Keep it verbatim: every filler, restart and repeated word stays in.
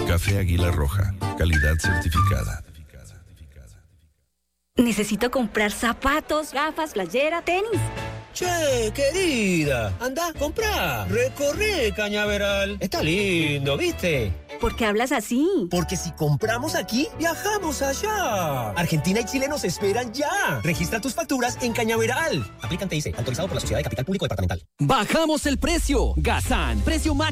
Café Águila Roja, calidad certificada. Necesito comprar zapatos, gafas, playera, tenis. Che, querida, anda, comprá, recorre Cañaveral. Está lindo, ¿viste? ¿Por qué hablas así? Porque si compramos aquí, viajamos allá. Argentina y Chile nos esperan ya. Registra tus facturas en Cañaveral. Aplican T I C, autorizado por la Sociedad de Capital Público Departamental. ¡Bajamos el precio! Gazán, precio máximo